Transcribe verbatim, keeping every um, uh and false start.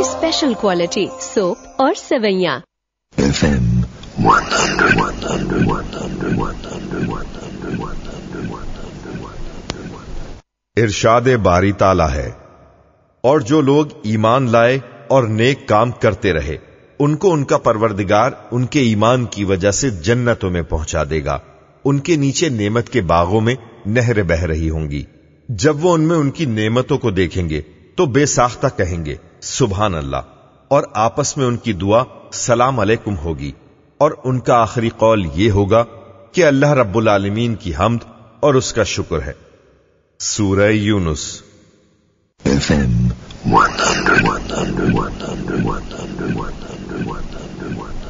Special quality soap और सेवैयां। FM इरशादे बारी ताला है, और जो लोग ईमान लाए और नेक काम करते रहे उनको उनका परवरदिगार उनके ईमान की वजह से जन्नतों में पहुंचा देगा। उनके नीचे नेमत के बागों में नहरें बह रही होंगी। जब वो उनमें उनकी नेमतों को देखेंगे तो बेसाख्ता कहेंगे सुभान अल्लाह, और आपस में उनकी दुआ सलाम अलैकुम होगी, और उनका आखिरी कौल ये होगा कि अल्लाह रब्बुल आलमीन की हम्द और उसका शुक्र है। सूरह Yunus. FM one hundred, one hundred, one hundred, one hundred, one hundred, one hundred, one hundred.